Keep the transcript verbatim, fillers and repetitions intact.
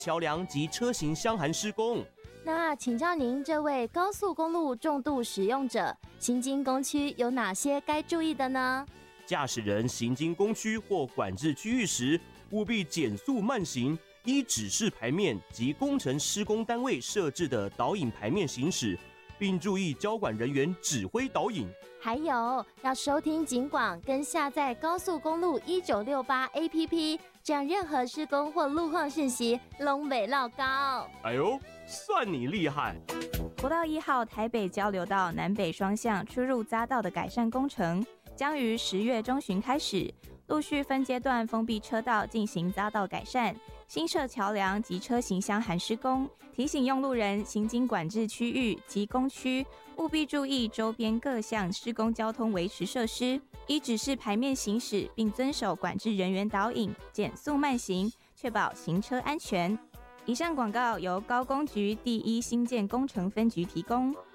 桥梁及车行相涵施工。 那请教您，这位高速公路重度使用者，行经工区有哪些该注意的呢？ 驾驶人行经工区或管制区域时，务必减速慢行，依指示牌面及工程施工单位设置的导引牌面行驶，并注意交管人员指挥导引。 还有要收听警广跟下载高速公路一九六八 A P P， 这样任何施工或路况讯息拢袂落高。 哎呦，算你厉害！ 国道一号台北交流道南北双向出入匝道的改善工程将于十月中旬开始，陆续分阶段封闭车道进行匝道改善，新设桥梁及车行相涵施工，提醒用路人行经管制区域及工区，务必注意周边各项施工交通维持设施，依指示牌面行驶，并遵守管制人员导引，减速慢行，确保行车安全。以上广告由高工局第一新建工程分局提供。